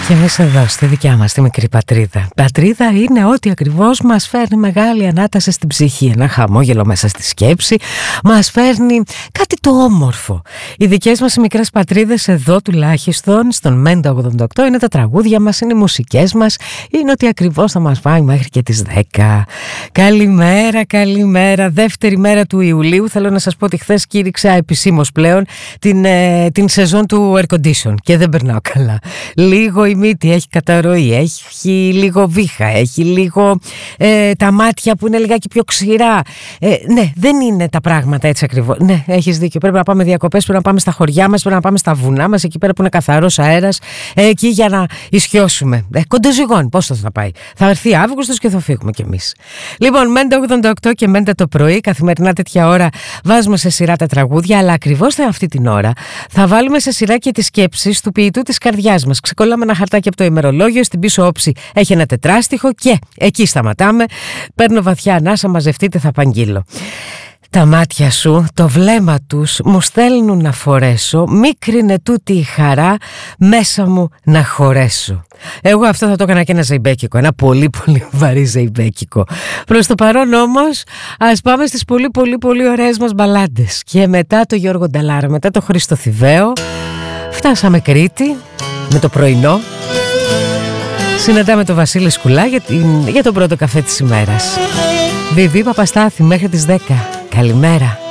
Και εμείς εδώ στη δικιά μας τη μικρή πατρίδα. Πατρίδα είναι ό,τι ακριβώς μας φέρνει μεγάλη ανάταση στην ψυχή, ένα χαμόγελο μέσα στη σκέψη, μας φέρνει κάτι το όμορφο. Οι δικές μας οι μικρές πατρίδες εδώ τουλάχιστον στον Μέντα 88 είναι τα τραγούδια μας, είναι οι μουσικές μας, είναι ό,τι ακριβώς θα μας πάει μέχρι και τις 10. Καλημέρα, καλημέρα. Δεύτερη μέρα του Ιουλίου. Θέλω να σας πω ότι χθες κήρυξα επισήμως πλέον την σεζόν του air condition και δεν περνάω καλά. Λίγο η μύτη έχει καταρροή, έχει λίγο βήχα, έχει λίγο τα μάτια που είναι λιγάκι πιο ξηρά. Ναι, δεν είναι τα πράγματα έτσι ακριβώς. Ναι, έχεις δίκιο. Πρέπει να πάμε διακοπές, πρέπει να πάμε στα χωριά μας, πρέπει να πάμε στα βουνά μας, εκεί πέρα που είναι καθαρός αέρας, εκεί για να ισιώσουμε. Κοντοζυγώνει, πώς θα πάει. Θα έρθει Αύγουστος και θα φύγουμε κι εμείς. Λοιπόν, Μέντα 88 και Μέντα το πρωί, καθημερινά τέτοια ώρα βάζουμε σε σειρά τα τραγούδια, αλλά ακριβώς αυτή την ώρα θα βάλουμε σε σειρά και τις σκέψεις του ποιητού της καρδιάς μας. Ξεκολλάμε ένα χαρτάκι από το ημερολόγιο, στην πίσω όψη έχει ένα τετράστιχο και εκεί σταματάμε. Παίρνω βαθιά ανάσα, μαζευτείτε, θα απαγγείλω. Τα μάτια σου, το βλέμμα τους μου στέλνουν να φορέσω, μίκρινε τούτη η χαρά μέσα μου να χωρέσω. Εγώ αυτό θα το έκανα και ένα ζεϊμπέκικο, ένα πολύ πολύ βαρύ ζεϊμπέκικο. Προς το παρόν όμως ας πάμε στις πολύ ωραίες μας μπαλάντες. Και μετά το Γιώργο Νταλάρα, μετά το Χρήστο Θηβαίο, φτάσαμε Κρήτη με το πρωινό. Συναντάμε τον Βασίλη Σκουλά για τον πρώτο καφέ της ημέρας. Βιβί Παπαστάθη μέχρι τις 10. Καλημέρα.